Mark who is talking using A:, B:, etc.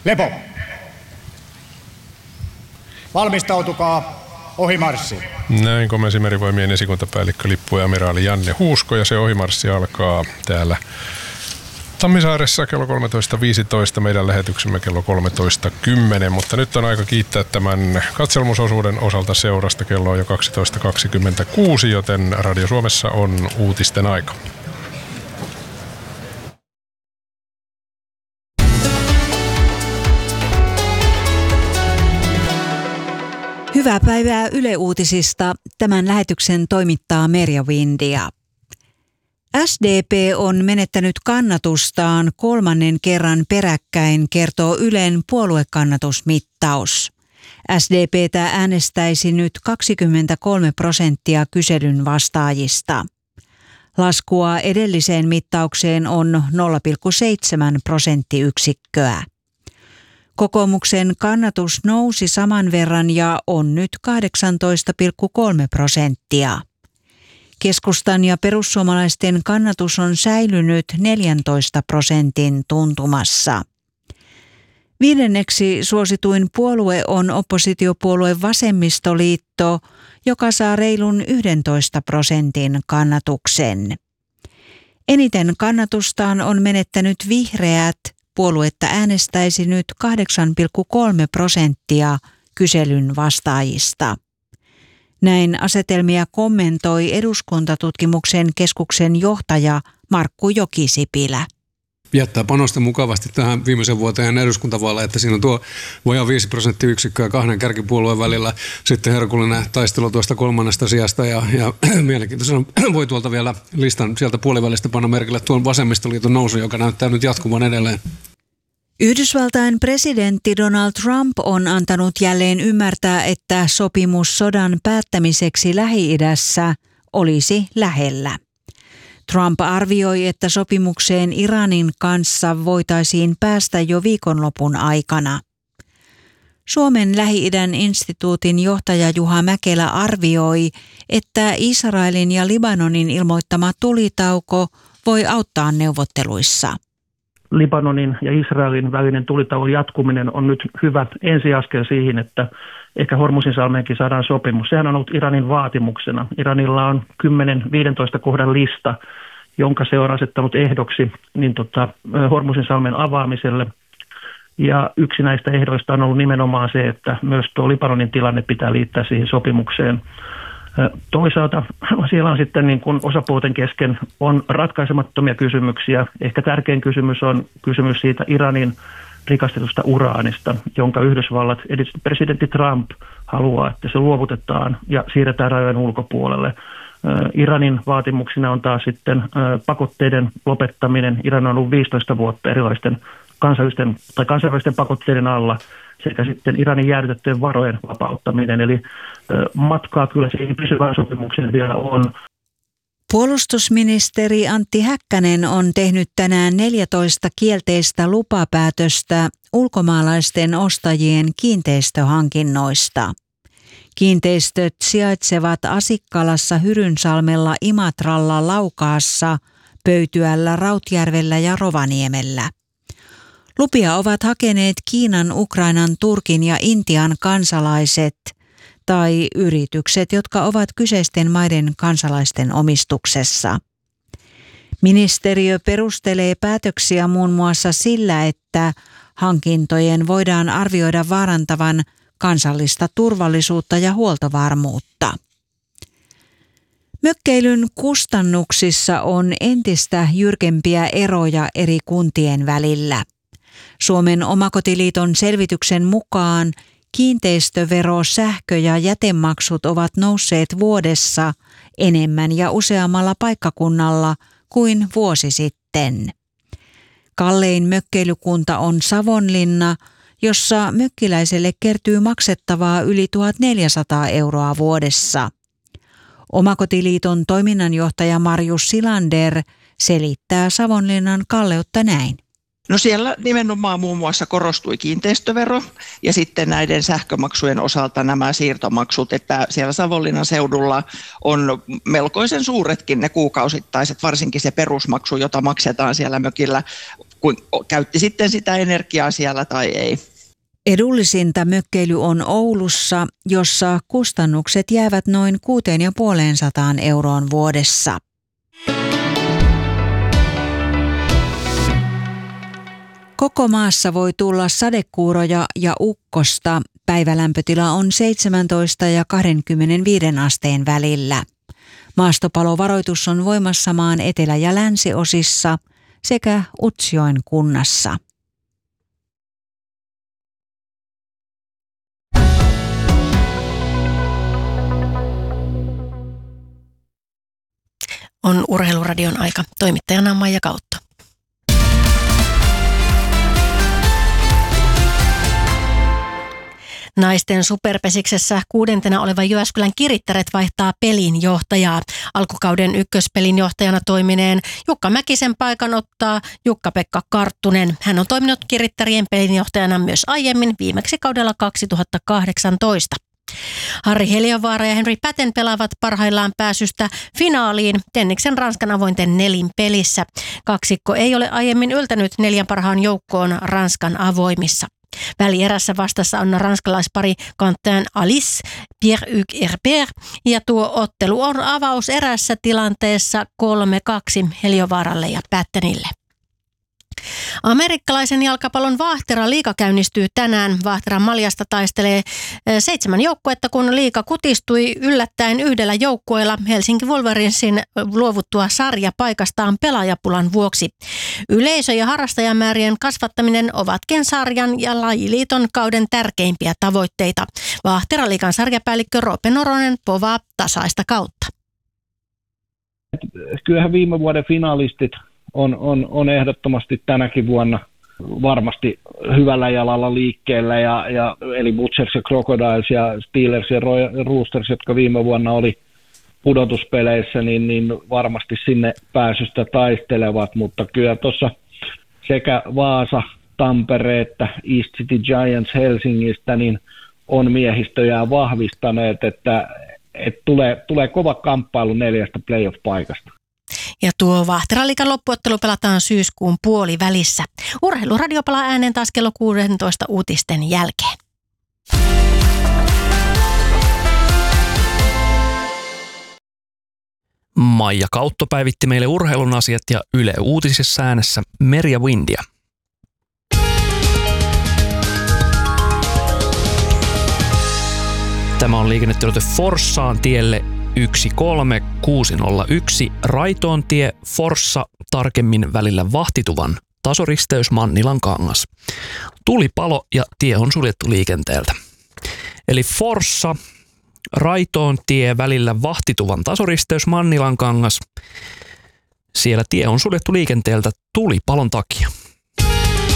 A: Lepo. Valmistautukaa ohimarssi.
B: Näin komensi Merivoimien esikuntapäällikkö lippuamiraali Janne Huusko, ja se ohimarssi alkaa täällä Tammisaaressa kello 13.15, meidän lähetyksemme kello 13.10, mutta nyt on aika kiittää tämän katselmusosuuden osalta seurasta. Kello on jo 12.26, joten Radio Suomessa on uutisten aika.
C: Hyvää päivää Yle Uutisista. Tämän lähetyksen toimittaa Merja Windia. SDP on menettänyt kannatustaan 3. kerran peräkkäin, kertoo Ylen puoluekannatusmittaus. SDP:tä äänestäisi nyt 23% kyselyn vastaajista. Laskua edelliseen mittaukseen on 0,7 prosenttiyksikköä. Kokoomuksen kannatus nousi saman verran ja on nyt 18,3%. Keskustan ja perussuomalaisten kannatus on säilynyt 14% tuntumassa. 5. suosituin puolue on oppositiopuolue Vasemmistoliitto, joka saa reilun 11% kannatuksen. Eniten kannatustaan on menettänyt Vihreät. Puoluetta äänestäisi nyt 8,3% kyselyn vastaajista. Näin asetelmia kommentoi Eduskuntatutkimuksen keskuksen johtaja Markku Jokisipilä.
D: Jättää panosta mukavasti tähän viimeisen vuoteen eduskuntavaaleja, että siinä on tuo vajaa 5 prosenttiyksikköä 2 kärkipuolueen välillä. Sitten herkullinen taistelu tuosta 3. sijasta ja mielenkiintoisena voi tuolta vielä listan sieltä puolivälistä panna merkille tuon Vasemmistoliiton nousu, joka näyttää nyt jatkuvan edelleen.
C: Yhdysvaltain presidentti Donald Trump on antanut jälleen ymmärtää, että sopimus sodan päättämiseksi Lähi-idässä olisi lähellä. Trump arvioi, että sopimukseen Iranin kanssa voitaisiin päästä jo viikonlopun aikana. Suomen Lähi-idän instituutin johtaja Juha Mäkelä arvioi, että Israelin ja Libanonin ilmoittama tulitauko voi auttaa neuvotteluissa.
E: Libanonin ja Israelin välinen tulitauon jatkuminen on nyt hyvä ensiaskel siihen, että ehkä Hormuzinsalmeenkin saadaan sopimus. Sehän on ollut Iranin vaatimuksena. Iranilla on 10-15 kohdan lista, jonka se on asettanut ehdoksi Hormuzinsalmen avaamiselle. Ja yksi näistä ehdoista on ollut nimenomaan se, että myös tuo Libanonin tilanne pitää liittää siihen sopimukseen. Toisaalta siellä on sitten niin kuin osapuolten kesken on ratkaisemattomia kysymyksiä. Ehkä tärkein kysymys on kysymys siitä Iranin rikastetusta uraanista, jonka Yhdysvallat, presidentti Trump haluaa, että se luovutetaan ja siirretään rajojen ulkopuolelle. Iranin vaatimuksina on taas sitten pakotteiden lopettaminen. Iran on ollut 15 vuotta erilaisten kansainvälisten pakotteiden alla sekä sitten Iranin jäädytettyjen varojen vapauttaminen. Eli matkaa kyllä siihen pysyvään sopimukseen vielä on.
C: Puolustusministeri Antti Häkkänen on tehnyt tänään 14 kielteistä lupapäätöstä ulkomaalaisten ostajien kiinteistöhankinnoista. Kiinteistöt sijaitsevat Asikkalassa, Hyrynsalmella, Imatralla, Laukaassa, Pöytyällä, Rautjärvellä ja Rovaniemellä. Lupia ovat hakeneet Kiinan, Ukrainan, Turkin ja Intian kansalaiset tai yritykset, jotka ovat kyseisten maiden kansalaisten omistuksessa. Ministeriö perustelee päätöksiä muun muassa sillä, että hankintojen voidaan arvioida vaarantavan kansallista turvallisuutta ja huoltovarmuutta. Mökkeilyn kustannuksissa on entistä jyrkempiä eroja eri kuntien välillä. Suomen Omakotiliiton selvityksen mukaan kiinteistövero, sähkö- ja jätemaksut ovat nousseet vuodessa enemmän ja useammalla paikkakunnalla kuin vuosi sitten. Kallein mökkeilykunta on Savonlinna, jossa mökkiläiselle kertyy maksettavaa yli 1 400 € vuodessa. Omakotiliiton toiminnanjohtaja Marjus Silander selittää Savonlinnan kalleutta näin.
F: No siellä nimenomaan muun muassa korostui kiinteistövero ja sitten näiden sähkömaksujen osalta nämä siirtomaksut, että siellä Savonlinnan seudulla on melkoisen suuretkin ne kuukausittaiset, varsinkin se perusmaksu, jota maksetaan siellä mökillä kun käytti sitten sitä energiaa siellä tai ei.
C: Edullisinta mökkeily on Oulussa, jossa kustannukset jäävät noin 650 euroon vuodessa. Koko maassa voi tulla sadekuuroja ja ukkosta. Päivälämpötila on 17 ja 25 asteen välillä. Maastopalovaroitus on voimassa maan etelä- ja länsiosissa sekä Utsjoen kunnassa.
G: On Urheiluradion aika. Toimittajana Maija Kautto. Naisten superpesiksessä 6. oleva Jyväskylän Kirittäret vaihtaa pelinjohtajaa. Alkukauden ykköspelinjohtajana toimineen Jukka Mäkisen paikan ottaa Jukka-Pekka Karttunen. Hän on toiminut Kirittärien pelinjohtajana myös aiemmin, viimeksi kaudella 2018. Harri Heliövaara ja Henri Päten pelaavat parhaillaan pääsystä finaaliin Tenniksen Ranskan avointen nelinpelissä. Kaksikko ei ole aiemmin yltänyt 4 parhaan joukkoon Ranskan avoimissa. Välierässä vastassa on ranskalaispari Quentin Alice, Pierre-Hugues Herbert, ja tuo ottelu on avauserässä tilanteessa 3-2 Heliövaaralle ja Pättenille. Amerikkalaisen jalkapallon Vaahtera liiga käynnistyy tänään. Vaahteran Maljasta taistelee 7 joukkuetta, kun liiga kutistui yllättäen 1 joukkueella Helsinki Wolverinsin luovuttua sarjapaikastaan pelaajapulan vuoksi. Yleisö- ja harrastajamäärien kasvattaminen ovatkin sarjan ja lajiliiton kauden tärkeimpiä tavoitteita. Vaahtera liigan sarjapäällikkö Roope Noronen povaa tasaista kautta.
H: Kyllähän viime vuoden finalistit on ehdottomasti tänäkin vuonna varmasti hyvällä jalalla liikkeellä, eli Butchers ja Crocodiles ja Steelers ja Roosters, jotka viime vuonna oli pudotuspeleissä, niin varmasti sinne pääsystä taistelevat, mutta kyllä tuossa sekä Vaasa, Tampere että East City Giants Helsingistä niin on miehistöjään vahvistaneet, että tulee kova kamppailu 4 playoff-paikasta.
G: Ja tuo Vaahteraliigan loppuottelu pelataan syyskuun puolivälissä. Urheiluradio palaa ääneen taas kello 16 uutisten jälkeen.
I: Maija Kautto päivitti meille urheilun asiat ja Yle Uutisissa äänessä Merja Windia. Tämä on liikennetiedote Forssaan tielle 13601 Raitoontie Forssa, tarkemmin välillä Vahtituvan, tasoristeys Mannilankangas. Tulipalo ja tie on suljettu liikenteeltä. Eli Forssa, Raitoontie välillä Vahtituvan, tasoristeys Mannilankangas. Siellä tie on suljettu liikenteeltä tulipalon takia.